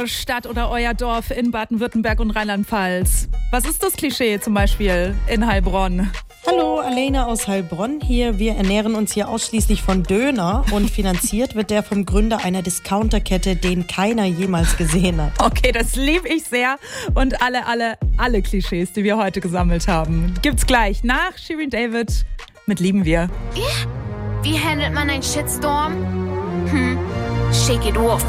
eure Stadt oder euer Dorf in Baden-Württemberg und Rheinland-Pfalz? Was ist das Klischee zum Beispiel in Heilbronn? Hallo, Alena aus Heilbronn hier. Wir ernähren uns hier ausschließlich von Döner und finanziert wird der vom Gründer einer Discounterkette, den keiner jemals gesehen hat. Okay, das liebe ich sehr. Und alle Klischees, die wir heute gesammelt haben, gibt's gleich nach Shirin David mit Lieben wir. Wie handelt man einen Shitstorm? Shake it off.